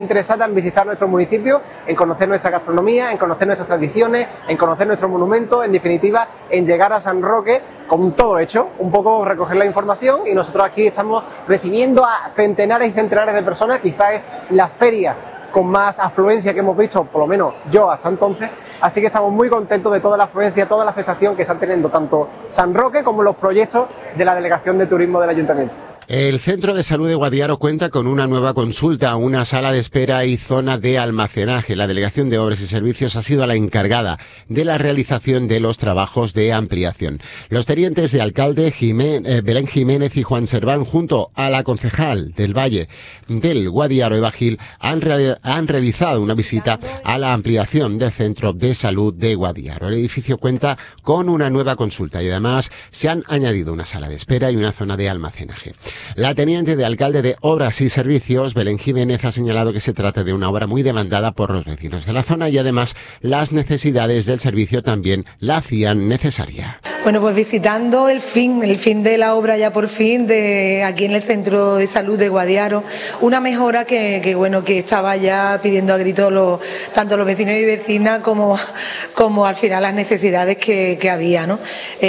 interesada en visitar nuestro municipio, en conocer nuestra gastronomía, en conocer nuestras tradiciones, en conocer nuestros monumentos, en definitiva, en llegar a San Roque con todo hecho, un poco recoger la información, y nosotros aquí estamos recibiendo a centenares y centenares de personas. Quizás es la feria con más afluencia que hemos visto, por lo menos yo hasta entonces, así que estamos muy contentos de toda la afluencia, toda la aceptación que están teniendo tanto San Roque como los proyectos de la Delegación de Turismo del Ayuntamiento. El Centro de Salud de Guadiaro cuenta con una nueva consulta, una sala de espera y zona de almacenaje. La Delegación de Obras y Servicios ha sido la encargada de la realización de los trabajos de ampliación. Los tenientes de alcalde Belén Jiménez y Juan Serván, junto a la concejal del Valle del Guadiaro, Eva Gil, han realizado una visita a la ampliación del Centro de Salud de Guadiaro. El edificio cuenta con una nueva consulta y además se han añadido una sala de espera y una zona de almacenaje. La teniente de alcalde de Obras y Servicios, Belén Jiménez, ha señalado que se trata de una obra muy demandada por los vecinos de la zona y además las necesidades del servicio también la hacían necesaria. Bueno, pues visitando el fin de la obra ya por fin de aquí en el Centro de Salud de Guadiaro, una mejora que estaba ya pidiendo a gritos tanto los vecinos y vecinas como al final las necesidades que había, ¿no?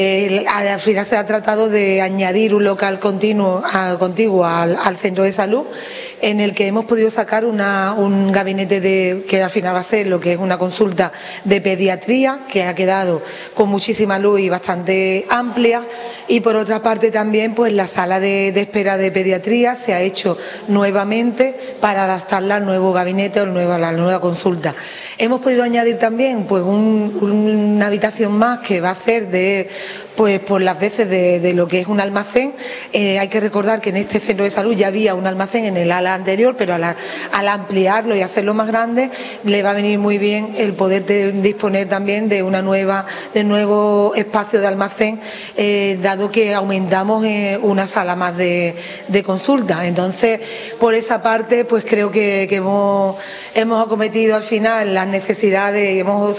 Al final se ha tratado de añadir un local contiguo al centro de salud, en el que hemos podido sacar un gabinete que al final va a ser lo que es una consulta de pediatría, que ha quedado con muchísima luz y bastante amplia, y por otra parte también pues la sala de espera de pediatría se ha hecho nuevamente para adaptarla al nuevo gabinete o a la nueva consulta. Hemos podido añadir también pues una habitación más que va a ser por las veces de lo que es un almacén. Hay que recordar que en este centro de salud ya había un almacén en el ala anterior, pero al ampliarlo y hacerlo más grande le va a venir muy bien el poder disponer también de de nuevo espacio de almacén, dado que aumentamos una sala más de consulta. Entonces, por esa parte, pues creo que hemos acometido al final las necesidades, hemos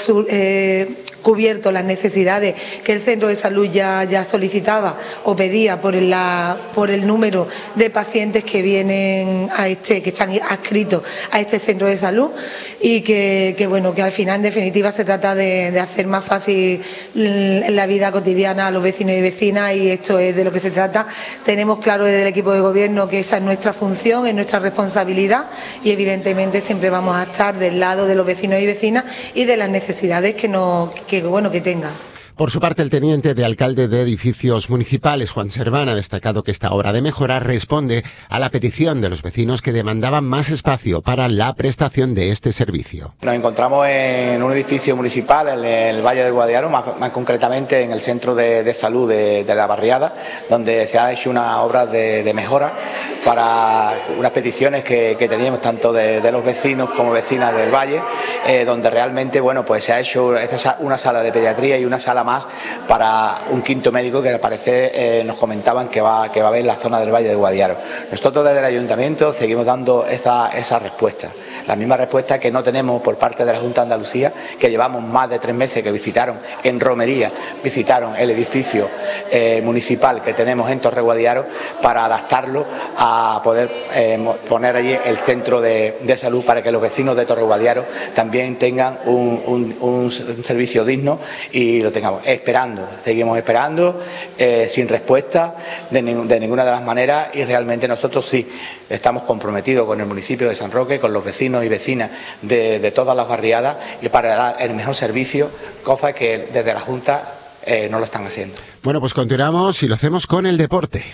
cubierto las necesidades que el centro de salud ya solicitaba o pedía por el número de pacientes que vienen que están adscritos a este centro de salud, y que al final, en definitiva, se trata de hacer más fácil la vida cotidiana a los vecinos y vecinas, y esto es de lo que se trata. Tenemos claro desde el equipo de gobierno que esa es nuestra función, es nuestra responsabilidad, y evidentemente siempre vamos a estar del lado de los vecinos y vecinas y de las necesidades que tengan. Por su parte, el teniente de alcalde de Edificios Municipales, Juan Serván, ha destacado que esta obra de mejora responde a la petición de los vecinos que demandaban más espacio para la prestación de este servicio. Nos encontramos en un edificio municipal en el Valle del Guadiaro, más concretamente en el centro de salud de la barriada, donde se ha hecho una obra de mejora para unas peticiones que teníamos tanto de los vecinos como vecinas del Valle, donde realmente pues se ha hecho una sala de pediatría y una sala más para un quinto médico que al parecer nos comentaban que va a haber en la zona del Valle del Guadiaro. Nosotros desde el Ayuntamiento seguimos dando esa respuesta. La misma respuesta que no tenemos por parte de la Junta de Andalucía, que llevamos más de 3 meses que visitaron en romería, visitaron el edificio municipal que tenemos en Torre Guadiaro para adaptarlo a poder poner allí el centro de salud, para que los vecinos de Torre Guadiaro también tengan un servicio digno, y lo tengamos. Seguimos esperando sin respuesta de ninguna de las maneras, y realmente nosotros sí estamos comprometidos con el municipio de San Roque, con los vecinos y vecinas de todas las barriadas, y para dar el mejor servicio, cosa que desde la Junta no lo están haciendo. Bueno, pues continuamos y lo hacemos con el deporte.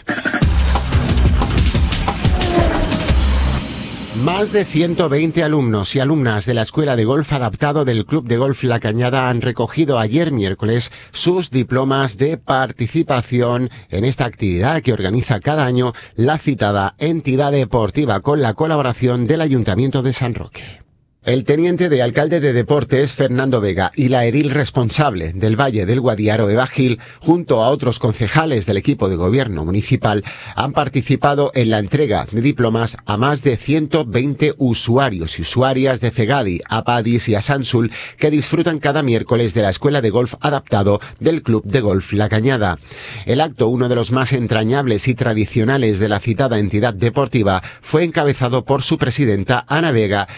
Más de 120 alumnos y alumnas de la Escuela de Golf Adaptado del Club de Golf La Cañada han recogido ayer miércoles sus diplomas de participación en esta actividad que organiza cada año la citada entidad deportiva con la colaboración del Ayuntamiento de San Roque. El teniente de alcalde de Deportes, Fernando Vega, y la edil responsable del Valle del Guadiaro, Eva Gil, junto a otros concejales del equipo de gobierno municipal, han participado en la entrega de diplomas a más de 120 usuarios y usuarias de Fegadi, Apadis y Asansul que disfrutan cada miércoles de la escuela de golf adaptado del Club de Golf La Cañada. El acto, uno de los más entrañables y tradicionales de la citada entidad deportiva, fue encabezado por su presidenta Ana Vega